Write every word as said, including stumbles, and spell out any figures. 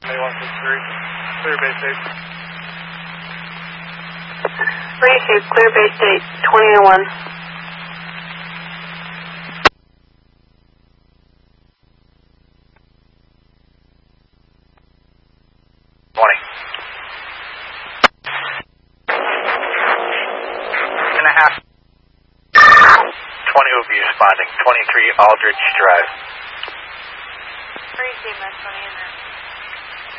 one six three. Clear base state. three two, clear base state, twenty oh one. twenty. And a half. twenty will be responding. twenty-three Aldrich Drive. three two, Max twenty in there.